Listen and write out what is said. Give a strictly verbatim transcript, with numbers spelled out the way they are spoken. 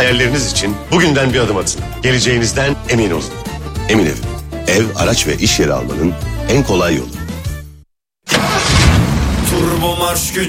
hayalleriniz için bugünden bir adım atın. Geleceğinizden emin olun. Emin Ev. Ev, araç ve iş yeri almanın en kolay yolu. Turbo marş gücü.